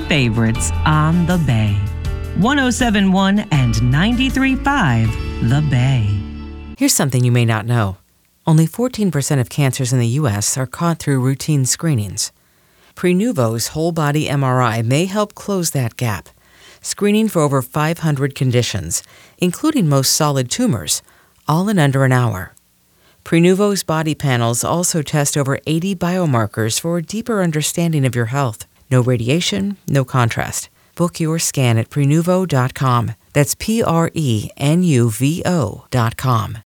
favorites on The Bay. 107.1 and 93.5 The Bay. Here's something you may not know. Only 14% of cancers in the U.S. are caught through routine screenings. Prenuvo's whole-body MRI may help close that gap, screening for over 500 conditions, including most solid tumors, all in under an hour. Prenuvo's body panels also test over 80 biomarkers for a deeper understanding of your health. No radiation, no contrast. Book your scan at Prenuvo.com. That's Prenuvo.com.